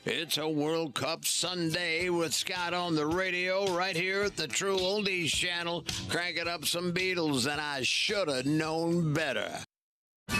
It's a World Cup Sunday with Scott on the radio right here at the True Oldies channel, cranking up some Beatles, and I should have known better.